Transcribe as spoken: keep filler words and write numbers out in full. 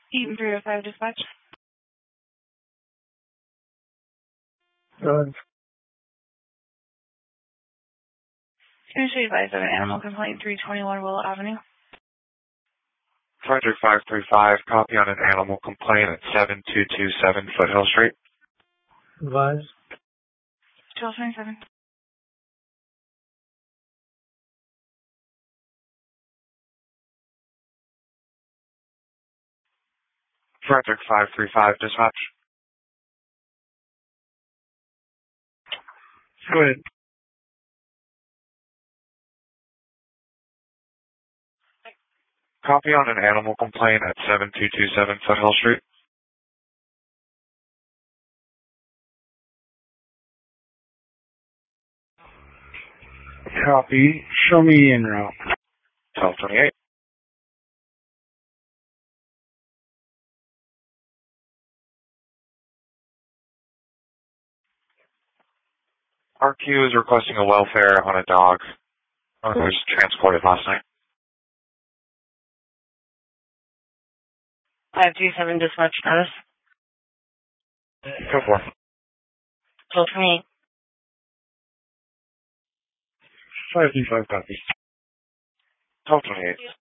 Eaton three oh five dispatch. Go ahead. Can you advise of an animal complaint, three twenty-one Willow Avenue? Frederick five three five, copy on an animal complaint at seven two two seven Foothill Street. Advise. twelve twenty-seven. Frederick five three five, dispatch. Go ahead. Copy on an animal complaint at seven two two seven Foothill Street. Copy. Show me en route. twelve twenty-eight. R Q is requesting a welfare on a dog who was transported last night. five two seven dispatch status. Go for it. twelve twenty-eight. five three five copy. twelve twenty-eight.